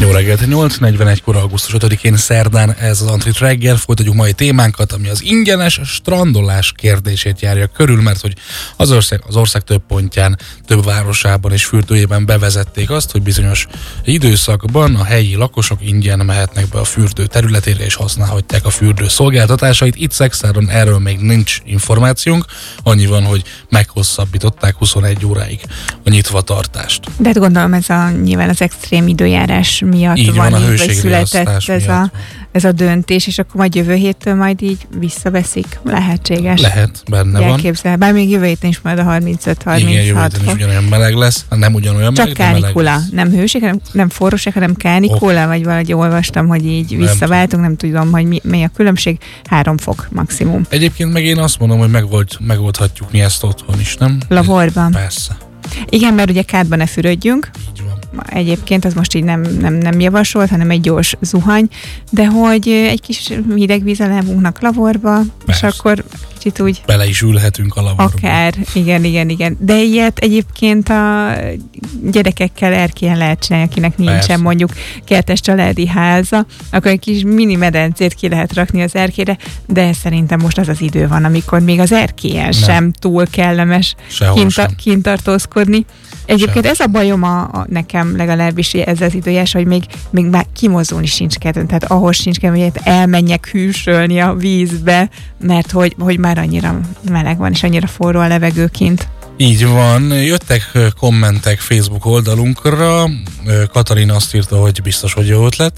Jó reggelt, 8:41-kor augusztus 5-én szerdán ez az Antrit reggel. Folytatjuk mai témánkat, ami az ingyenes strandolás kérdését járja körül, mert hogy az ország több pontján, több városában és fürdőjében bevezették azt, hogy bizonyos időszakban a helyi lakosok ingyen mehetnek be a fürdő területére és használhatják a fürdő szolgáltatásait. Itt Szekszáron erről még nincs információnk, annyi van, hogy meghosszabbították 21 óráig a nyitvatartást. De hát gondolom nyilván az extrém időjárás miatt így van, így, vagy született ez a döntés, és akkor majd jövő héttől majd így visszaveszik. Lehetséges. Lehet, benne van. Elképzel. Bár még jövő héten is majd a 35-36 igen, jövő héten is ugyanolyan meleg lesz. Nem ugyanolyan csak meleg, kánikula. Nem hőség, nem forróság, hanem kánikula, vagy valahogy olvastam, hogy így visszaváltunk, nem tudom, hogy mi a különbség. 3 fok maximum. Egyébként meg én azt mondom, hogy megoldhatjuk mi ezt otthon is, nem? Laborban. Persze. Igen, mert ugye kádban ne fürödjünk. Így van. Egyébként az most így nem javasolt, hanem egy gyors zuhany, de hogy egy kis hideg vízzel elvunknak laborba, persze. És akkor kicsit úgy... Bele is ülhetünk a laborba. Akár, igen. De ilyet egyébként a gyerekekkel erkélyen lehet csinálni, akinek nincsen persze. Mondjuk kertes családi háza, akkor egy kis mini medencét ki lehet rakni az erkélyre, de szerintem most az az idő van, amikor még az erkélyen sem túl kellemes kint tartózkodni. Egyébként ez a bajom nekem legalábbis ez az időjás, hogy még már kimozulni sincs kedvem, tehát ahhoz sincs kedvem, hogy elmenjek hűsölni a vízbe, mert hogy már annyira meleg van, és annyira forró a levegő kint. Így van, jöttek kommentek Facebook oldalunkra, Katalina azt írta, hogy biztos, hogy jó ötlet.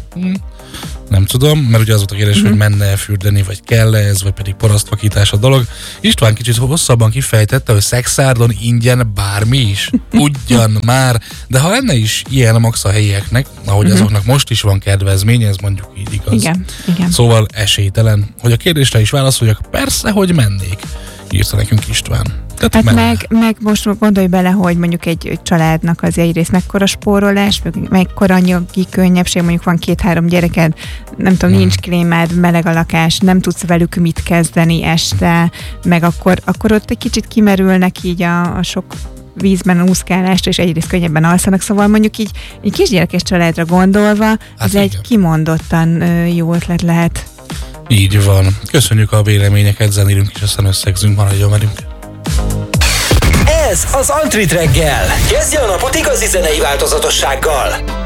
Nem tudom, mert ugye az volt a kérdés, hogy menne fürdeni, vagy kell-e ez, vagy pedig parasztvakítás a dolog. István kicsit hosszabban kifejtette, hogy Szekszárdon ingyen bármi is. Ugyan már, de ha lenne is ilyen max a helyieknek, ahogy azoknak most is van kedvezménye, ez mondjuk így igaz. Igen. Szóval esélytelen, hogy a kérdésre is válaszoljak, persze, hogy mennék, írta nekünk István. Hát meg most gondolj bele, hogy mondjuk egy családnak az egyrészt mekkora spórolás, mekkora anyagi könnyebbség, mondjuk van 2-3 gyereked, nem tudom, nincs klímád, meleg a lakás, nem tudsz velük mit kezdeni este, meg akkor ott egy kicsit kimerülnek így a sok vízben úszkálást, és egyrészt könnyebben alszanak, szóval mondjuk így egy kisgyerekes családra gondolva, ez egy kimondottan jó ötlet lehet. Így van. Köszönjük a véleményeket, zenélünk és aztán összegzünk, maradjon velünk. Ez az Antrit reggel. Kezdje a napot igazi zenei változatossággal.